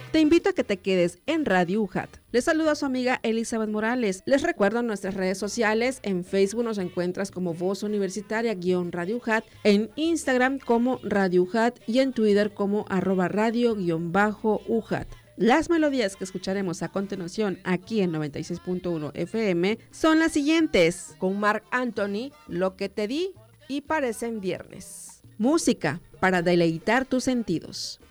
te invito a que te quedes en Radio UJAT. Les saluda a su amiga Elizabeth Morales. Les recuerdo nuestras redes sociales. En Facebook nos encuentras como Voz Universitaria-Radio UJAT, en Instagram como Radio UJAT y en Twitter como @radio_UJAT. Las melodías que escucharemos a continuación aquí en 96.1 FM son las siguientes. Con Marc Anthony, Lo que te di y Parecen Viernes. Música para deleitar tus sentidos.